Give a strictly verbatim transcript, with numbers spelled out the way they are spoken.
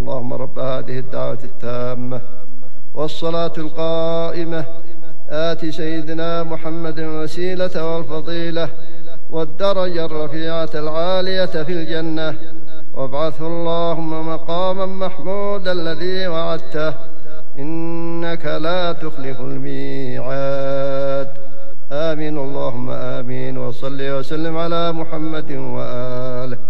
اللهم رب هذه الدعوة التامة والصلاة القائمة آت سيدنا محمد الوسيلة والفضيلة والدرجة الرفيعة العالية في الجنة، وابعثه اللهم مقاما محمودا الذي وعدته، إنك لا تخلف الميعاد. آمين اللهم آمين. وصل وسلم على محمد وآله